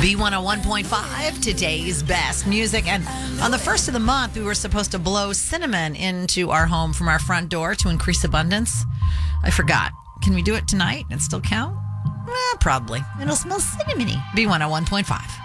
B101.5, today's best music. And on the first of the month, we were supposed to blow cinnamon into our home from our front door to increase abundance. I forgot. Can we do it tonight and still count? Probably. It'll smell cinnamony. B101.5.